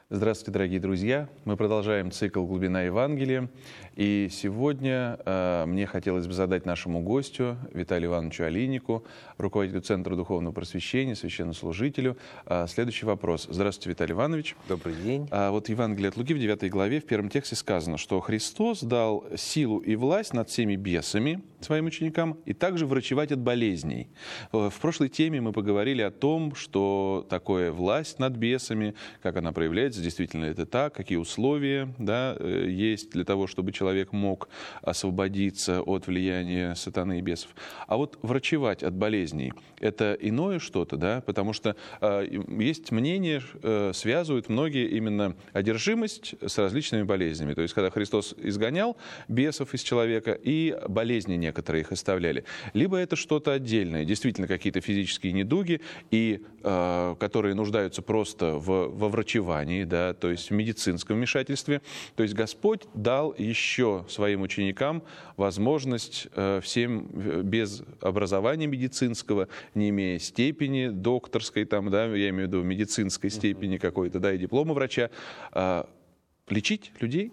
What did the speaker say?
Здравствуйте, дорогие друзья! Мы продолжаем цикл «Глубина Евангелия». И сегодня мне хотелось бы задать нашему гостю, Виталию Ивановичу Олейнику, руководителю Центра Духовного Просвещения, священнослужителю, следующий вопрос. Здравствуйте, Виталий Иванович. Добрый день. Вот Евангелие от Луки в 9 главе, в первом тексте сказано, что Христос дал силу и власть над всеми бесами своим ученикам и также врачевать от болезней. В прошлой теме мы поговорили о том, что такое власть над бесами, как она проявляется, действительно это так, какие условия есть для того, чтобы человек мог освободиться от влияния сатаны и бесов. А вот врачевать от болезней – это иное что-то, да? Потому что есть мнение, связывают многие именно одержимость с различными болезнями. То есть, когда Христос изгонял бесов из человека, и болезни некоторые их оставляли. Либо это что-то отдельное, действительно какие-то физические недуги, которые нуждаются просто во врачевании, да, то есть в медицинском вмешательстве. То есть Господь дал еще своим ученикам возможность всем без образования медицинского, не имея степени докторской, я имею в виду медицинской степени какой-то, и диплома врача, лечить людей.